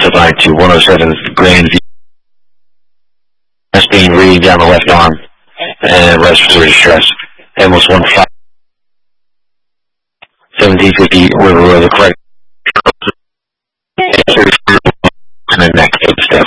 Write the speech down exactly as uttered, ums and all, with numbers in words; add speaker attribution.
Speaker 1: line to one oh seven Grandview. That's being reading down the left arm and respiratory distress. Ambulance one five. seventeen fifty River Road, the correct. And then next step.